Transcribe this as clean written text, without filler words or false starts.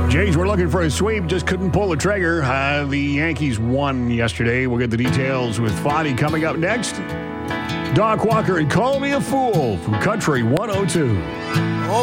Jays were looking for a sweep, just couldn't pull the trigger. The Yankees won yesterday. We'll get the details with Foddy coming up next. Doc Walker and Call Me a Fool from Country 102.